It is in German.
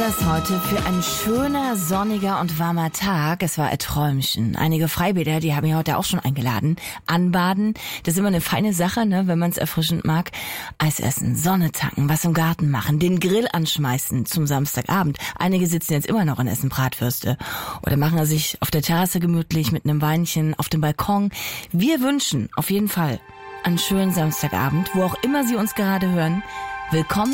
das heute für ein schöner, sonniger und warmer Tag. Es war ein Träumchen. Einige Freibäder, die haben mich heute auch schon eingeladen. Anbaden, das ist immer eine feine Sache, ne, wenn man es erfrischend mag. Eis essen, Sonne tanken, was im Garten machen, den Grill anschmeißen zum Samstagabend. Einige sitzen jetzt immer noch und essen Bratwürste. Oder machen sich auf der Terrasse gemütlich mit einem Weinchen auf dem Balkon. Wir wünschen auf jeden Fall einen schönen Samstagabend, wo auch immer Sie uns gerade hören. Willkommen